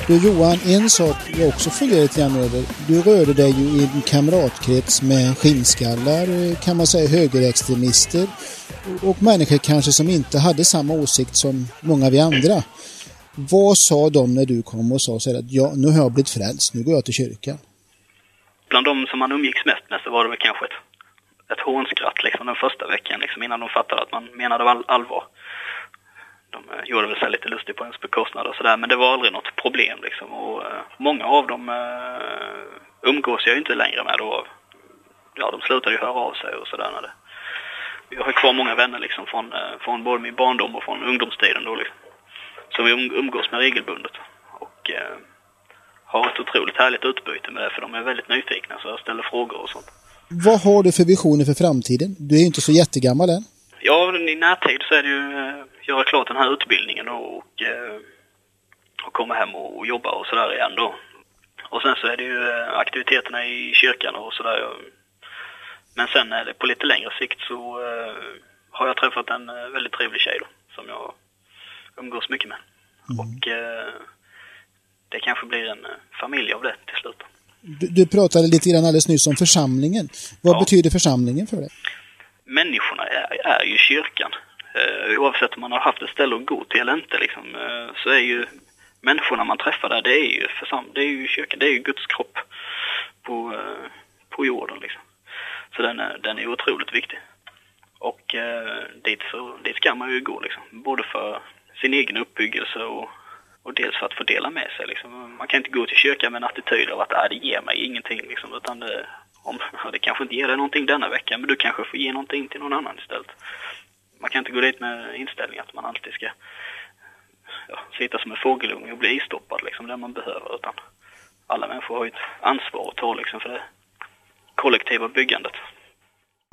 Du Johan, en sak jag också funderar lite grann över. Du rörde dig ju i en kamratkrets med skinnskallar, kan man säga högerextremister och människor kanske som inte hade samma åsikt som många vi andra. Vad sa de när du kom och sa så här att ja, nu har jag blivit frälst, nu går jag till kyrkan? Bland de som man umgicks mest med så var det väl kanske ett hånskratt liksom den första veckan liksom, innan de fattade att man menade allvar. De gjorde väl sig lite lustigt på ens bekostnad och sådär, men det var aldrig något problem liksom. Och många av dem umgås jag ju inte längre med då. Ja, de slutade ju höra av sig och sådär. Jag har kvar många vänner liksom från både min barndom och från ungdomstiden då liksom. Som vi umgås med regelbundet. Och har ett otroligt härligt utbyte med det, för de är väldigt nyfikna så jag ställer frågor och sånt. Vad har du för visioner för framtiden? Du är ju inte så jättegammal än. Ja, i närtid så är det ju göra klart den här utbildningen och komma hem och jobba och sådär igen då. Och sen så är det ju aktiviteterna i kyrkan och sådär. Men sen är det på lite längre sikt så har jag träffat en väldigt trevlig tjej då, som jag umgås mycket med. Och det kanske blir en familj av det till slut. Du pratade lite grann alldeles nyss om församlingen. Vad betyder församlingen för dig? Människorna är ju kyrkan. Oavsett om man har haft ett ställe att gå till eller inte liksom, så är ju människorna man träffar där, det är ju kyrkan, det är ju Guds kropp på jorden liksom. Så den är otroligt viktig. Och dit ska man ju gå liksom, både för sin egen uppbyggelse och dels för att få dela med sig liksom. Man kan inte gå till kyrkan med en attityd av att det ger mig ingenting liksom, utan det kanske inte ger dig någonting denna vecka, men du kanske får ge någonting till någon annan istället. Man kan inte gå dit med inställningen att man alltid ska sitta som en fågelunge och bli istoppad liksom, där man behöver, utan alla människor har ju ett ansvar att ta liksom, för det kollektiva byggandet.